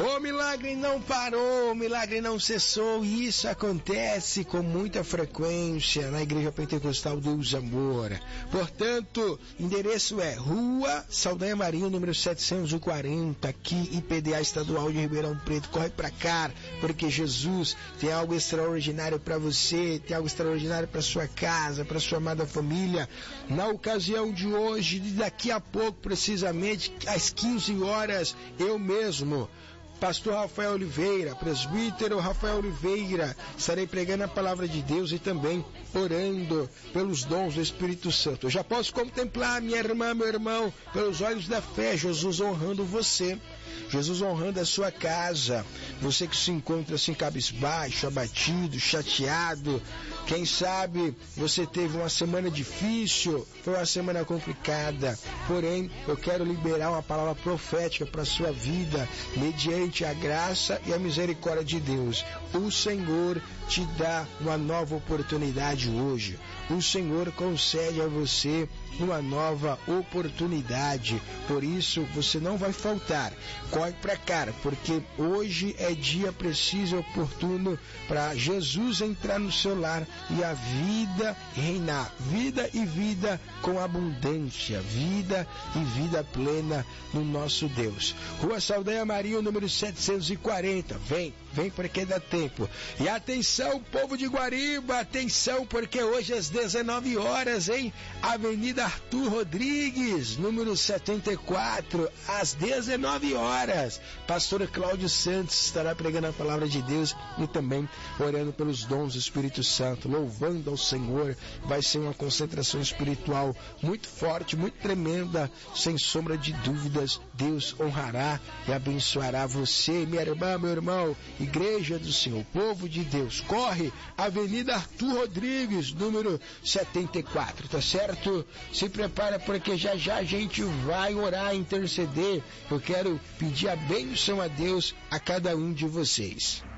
O milagre não parou, o milagre não cessou, e isso acontece com muita frequência na Igreja Pentecostal Deus Amor. Portanto, endereço é Rua Saldanha Marinho, número 740, aqui IPDA Estadual de Ribeirão Preto. Corre pra cá, porque Jesus tem algo extraordinário para você, tem algo extraordinário para sua casa, para sua amada família. Na ocasião de hoje, daqui a pouco, precisamente às 15 horas, eu mesmo, Pastor Rafael Oliveira, presbítero Rafael Oliveira, estarei pregando a palavra de Deus e também orando pelos dons do Espírito Santo. Eu já posso contemplar, minha irmã, meu irmão, pelos olhos da fé, Jesus honrando você, Jesus honrando a sua casa, você que se encontra assim cabisbaixo, abatido, chateado, quem sabe você teve uma semana difícil, foi uma semana complicada, porém eu quero liberar uma palavra profética para a sua vida, mediante a graça e a misericórdia de Deus. O Senhor te dá uma nova oportunidade hoje. O Senhor concede a você uma nova oportunidade. Por isso, você não vai faltar. Corre para cá, porque hoje é dia preciso e oportuno para Jesus entrar no seu lar e a vida reinar. Vida e vida com abundância. Vida e vida plena no nosso Deus. Rua Saldanha Marinho, número 740. Vem porque dá tempo. E atenção, povo de Guariba, atenção, porque hoje às 19 horas, hein? Avenida Arthur Rodrigues, número 74, às 19 horas. Pastor Cláudio Santos estará pregando a palavra de Deus e também orando pelos dons do Espírito Santo, louvando ao Senhor. Vai ser uma concentração espiritual muito forte, muito tremenda, sem sombra de dúvidas. Deus honrará e abençoará você, minha irmã, meu irmão. Igreja do Senhor, povo de Deus, corre, Avenida Arthur Rodrigues, número 74, tá certo? Se prepara porque já a gente vai orar, interceder. Eu quero pedir a bênção a Deus a cada um de vocês.